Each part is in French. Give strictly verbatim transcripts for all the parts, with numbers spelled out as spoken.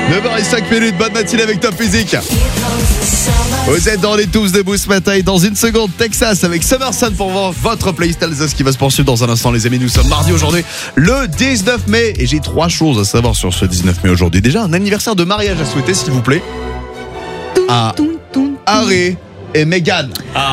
neuf heures cinq minutes, bonne matinée avec Top Music. Vous êtes dans les tous debout ce matin et dans une seconde, Texas avec Summer Sun pour voir votre playlist Alsace qui va se poursuivre dans un instant, les amis. Nous sommes mardi aujourd'hui, le dix-neuf mai, et j'ai trois choses à savoir sur ce dix-neuf mai aujourd'hui. Déjà, un anniversaire de mariage à souhaiter, s'il vous plaît, à Harry et Meghan.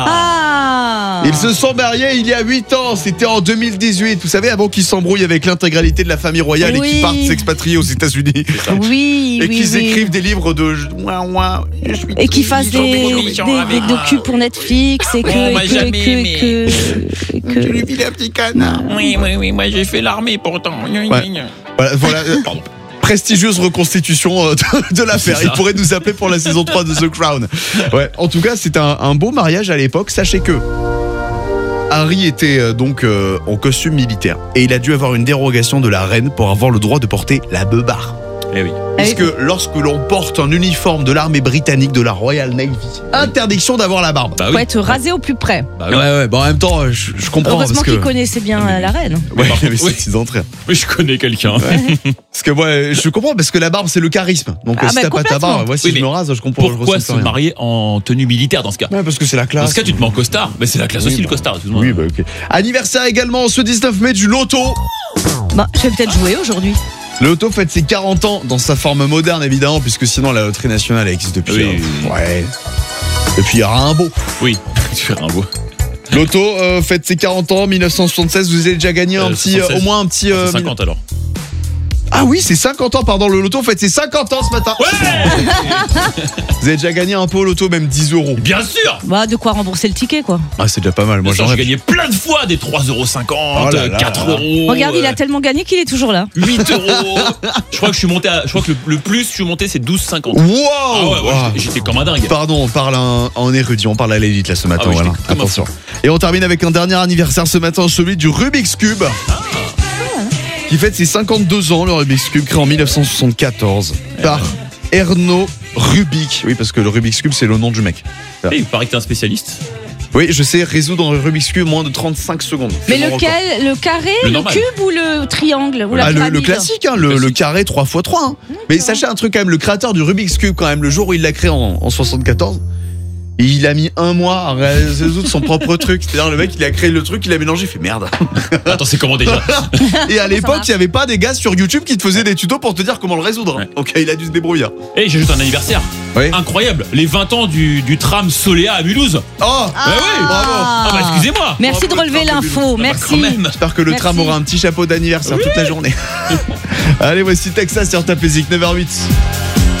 Ah. Ils se sont mariés il y a huit ans, c'était en deux mille dix-huit. Vous savez, avant qu'ils s'embrouillent avec l'intégralité de la famille royale oui. et qu'ils partent s'expatrier aux États-Unis. Oui, et oui, qu'ils oui. écrivent des livres de ouin, ouin, je suis Et qu'ils fassent des, des, des, des docus pour Netflix et que, Oh, et moi, que, jamais, et mais- que, et que, Je lui file un petit canard. Oui, oui, oui, moi j'ai fait l'armée pourtant. Ouais. Voilà, voilà. euh, Pardon. Prestigieuse reconstitution euh, de, de l'affaire. C'est Il ça. pourrait nous appeler pour la saison trois de The Crown. Ouais, en tout cas, c'est un, un beau mariage à l'époque. Sachez que Harry était euh, donc euh, en costume militaire et il a dû avoir une dérogation de la reine pour avoir le droit de porter la beubare. Eh oui. Puisque lorsque l'on porte un uniforme de l'armée britannique, de la Royal Navy, interdiction d'avoir la barbe. Bah faut oui. être rasé au plus près. Bah Ouais, oui. ouais, bon, en même temps, je, je comprends. Heureusement parce que... qu'il connaissait bien euh, la reine. Ouais, Par il avait contre, oui. six ans de train. Oui, je connais quelqu'un. Parce que moi, je comprends parce que la barbe, c'est le charisme. Donc Ah, si bah, t'as pas ta complètement. barbe, moi, si Oui, je mais me rase, je comprends. je Pourquoi ressens se rien. marier en tenue militaire dans ce cas? Ouais, parce que c'est la Dans classe. ce cas, tu te mets en costard. Mais c'est la classe Oui, aussi, bah. le costard, excuse-moi. Oui, bah ok. Anniversaire également ce dix-neuf mai du loto. Bah, je vais peut-être jouer aujourd'hui. Le loto fête ses quarante ans dans sa forme moderne, évidemment, puisque sinon la loterie nationale elle existe depuis. Oui, euh, oui, oui. Ouais. Depuis Rimbaud. Oui, tu fais un beau. Loto euh, fête ses quarante ans, mille neuf cent soixante-seize. Vous avez déjà gagné un Euh, petit, euh, soixante-seize. au moins un petit. euh, C'est cinquante alors. Ah oui, c'est cinquante ans, pardon. Le loto fête ses cinquante ans ce matin. Ouais. Vous avez déjà gagné un peu au loto, même dix euros. Bien sûr. Bah, de quoi rembourser le ticket, quoi. Ah, c'est déjà pas mal. Moi, Moi, j'en j'ai rêve. gagné plein de fois des trois euros cinquante, Oh là là quatre là. euros. Regarde, il euh, a tellement gagné qu'il est toujours là. huit euros. Je crois que je suis monté à, je crois que le, le plus je suis monté c'est douze cinquante. Wow. Ah ouais, ouais, Wow. j'étais- j'étais comme un dingue. Pardon, on parle en, en érudit, on parle à l'élite là ce matin. Ah oui, voilà. j'étais comme un Attention. Et on termine avec un dernier anniversaire ce matin, celui du Rubik's Cube. Qui fête ses cinquante-deux ans, le Rubik's Cube, créé en mille neuf cent soixante-quatorze par Erno Rubik. Oui, parce que le Rubik's Cube, c'est le nom du mec. Et il paraît que t'es un spécialiste. Oui, je sais résoudre le Rubik's Cube en moins de trente-cinq secondes. Mais C'est mon record. lequel? Le carré, Le le, normal. cube ou le triangle ou la Ah, le, le pyramide? classique, hein, le, le carré trois fois trois. Hein. Mais sachez un truc quand même, le créateur du Rubik's Cube, quand même, le jour où il l'a créé en, en soixante-quatorze, il a mis un mois à résoudre son propre truc. C'est-à-dire, le mec, il a créé le truc, il a mélangé, il fait merde. Attends, c'est comment déjà? Et à l'époque, marche. il n'y avait pas des gars sur YouTube qui te faisaient des tutos pour te dire comment le résoudre. Ouais. Donc, il a dû se débrouiller. Et j'ajoute un anniversaire. Oui. Incroyable. Les vingt ans du, du tram Soléa à Mulhouse. Oh Ah. Bah oui. Bravo. Ah bah excusez-moi. Merci de Bravo, relever bravo, l'info, Ah bah, merci. quand même. J'espère que le Merci. tram aura un petit chapeau d'anniversaire toute la journée. Allez, voici Texas sur Top Music, neuf heures huit.